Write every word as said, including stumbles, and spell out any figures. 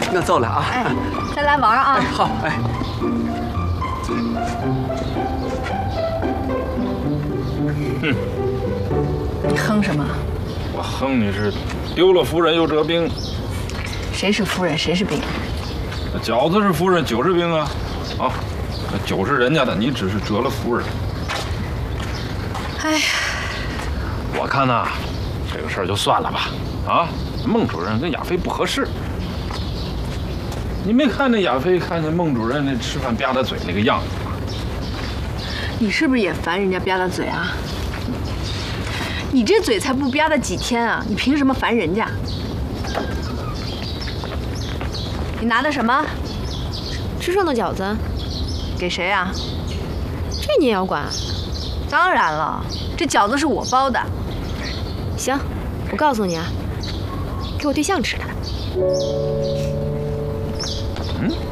我走了啊。 哎，再来玩啊。 哎，好，哎。 哼， 你哼什么？ 我哼你是丢了夫人又折兵。 谁是夫人，谁是兵？ 饺子是夫人，酒是兵啊。啊，酒是人家的，你只是折了夫人。 哎呀， 我看呐，这个事儿就算了吧。啊，孟主任跟亚飞不合适。你没看那亚飞看见孟主任那吃饭吧嗒嘴那个样子吗？ 你是不是也烦人家吧嗒嘴啊？你这嘴才不吧嗒几天啊，你凭什么烦人家？你拿的什么？ 吃剩的饺子。 给谁啊？ 这你也要管？ 当然了，这饺子是我包的。 行，我告诉你啊，给我对象吃的。 嗯。